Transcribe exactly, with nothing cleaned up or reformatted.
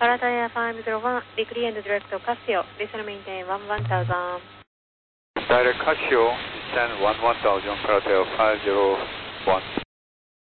Parataya five zero one, weekly and direct to Casio, listen maintain one one thousand. Direct Casio, descend one one thousand, Parataya five zero one.